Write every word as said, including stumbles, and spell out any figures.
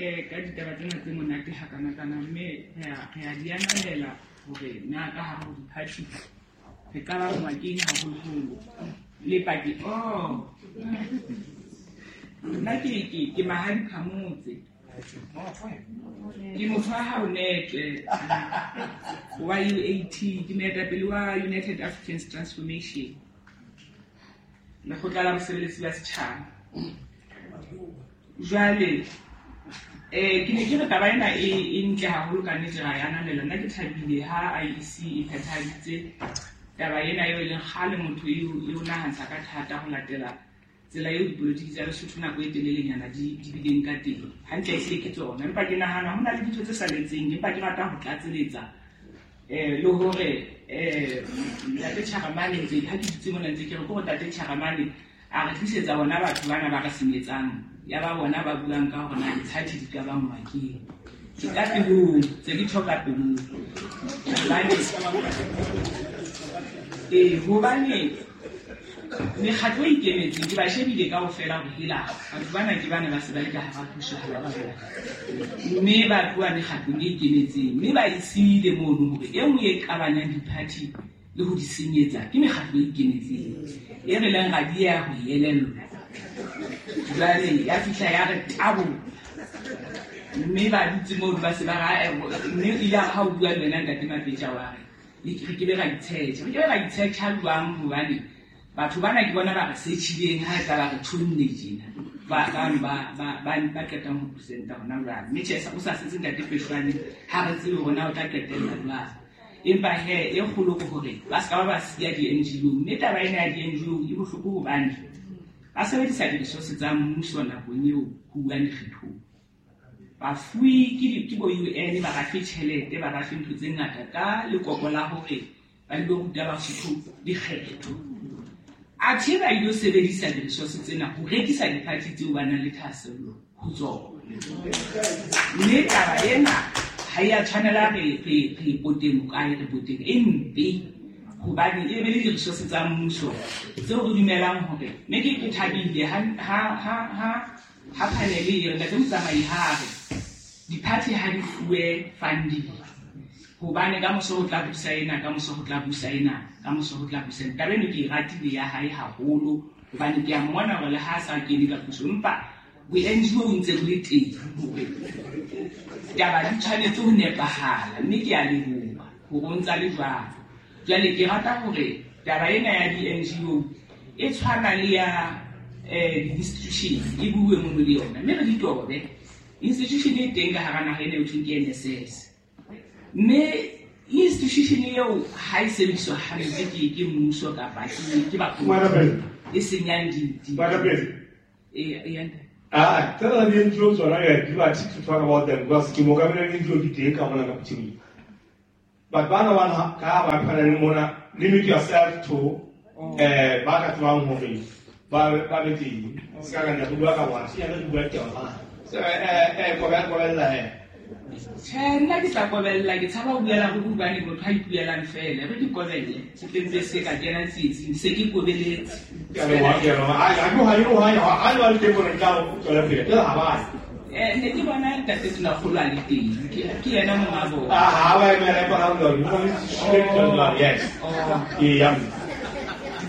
ka ditaba tsena tse monate hakanakana mme re a di ananela hore na ka hare ho di-party re ka ba ngwakeng haholoholo le paki oh nna ke mahadi phamotse ke motho wa hao netle wa U A T ke moetapele wa United Africans Transformation lekgotla la bosebeletsi ba setjhaba. Jwale eh ke ne ke re taba ena e ntle haholo ka nnete ra yana nela nna ke thabile ha I E C e phethahatse taba ena eo e leng kgale motho eo eo nahantsha ka thata ho latela tsela eo dipolotiki tsa Lesotho nako e telelenyana di di bileng ka teng hantle e se ke tsona empa ke nahana ho na le ditho tse saletseng empa ke rata ho tlatseletsa eh le hore eh ya te Charamane ntse ha ke ditse mona ntse ke re go tate Charamane a re tlisetsa bona batho bana ba ka senyetsang ya ba bona ba buang ka hore na ditshati di ka ba mwakeng ke ka pelo tse di thoka pelo bane eh ho bane ne khatlo ikemetse ke ba shebile ka ho fela ho hela batho bana ke bana ba se ba le ka hara thusa ha ba ba mme ba bua ne khatlo ne ikemetse mme ba isile mono hore e nngwe e qabanyang di-party le ho di senyetsa ke me khatlo ikemetseng e re leng ga di ya ho yelello jwale ya fihla ya re tabo mme ba ditse mono ba se ba ga mme ile ha o bua le nna ntate Mapetja wa re ke be ga itshetsa ke be ga itshetsa jwang hobane batho bana ke bona ba re setshileng ha etsa ba re thunne jena ba ba ba ba ba keta mo presenta hona jwale mme tshesa o sa setse ntate Peshwane ha re tsebe hona o tla ketella jwang empa he e kgolo go hore ba ska ba ba siya di N G O mme taba ena ya di N G O e bohloko hobane ba sebedisa di-resource tsa mmuso nakong eo ho bua lekgetho ba fui ke di bo U N ba ra fe tjhelete ba ra fe ntho tse ngata ka lekoko la hore ba le go daba setho di kgetho a tseba ilo sebedisa di-resource tsena ho rekisa di-party tseo ba nang le thasello ho tsona mme taba ena ha ya tshwanela re re poteng ka re poteng e mpe hobane e be le di-resource tsa mmuso tseo re dumelang hore mme ke ke thabile ha ha ha ha panele e re tla tsamaya hare di-party ha di fuwe funding hobane ka moso ho tla busa ena ka moso ho tla busa ena ka moso ho tla busa ena taba eno ke ratile ya hae haholo hobane ke a mmona hore le ha sa kene ka puso empa bo N G O ntse bo le teng taba di tshwanetse ho nepahala mme ke a leboha ho bontsa le jwalo jwale ke rata hore taba ena ya di N G O e tshwana le ya eh institution e bue mo le yona mme re di tobe institution e teng ka hara naha ena e thwe ke N S S mme institution eo ha e sebediswa hantle ke ke mmuso kapa ke ba e senyang di eh yanda ah tell the N G Os are right you are to talk about them because ke mo ka bena N G O di teng ka mona ka putini but bana wana ka ba phana le mona limit yourself to eh ba ka tswang mo fe ba ba beti ska ga ya bua ka wa si ya le bua ke wa so eh eh ko ba ko ba la he tshena ke tla kobella ke tshaba ho buela go bane motho ha ipuelang fela re di kobelle se tentse se ka kena tsitsi se ke kobeletse ya le wa ke no a ya go ha yo ha ya ha ba le temo re ka go la pele ha ba eh ne ke bona ka se tsena go la le teng ke ke yena mo mabo ah ha ba me le pa ha ndo mo ni shi ke ndo yes oh yeah